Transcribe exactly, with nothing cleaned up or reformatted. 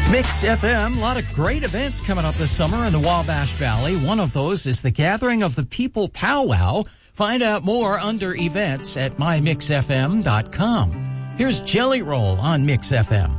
Mix F M, a lot of great events coming up this summer in the Wabash Valley. One of those is the Gathering of the People Powwow. Find out more under events at my mix f m dot com. Here's Jelly Roll on Mix F M.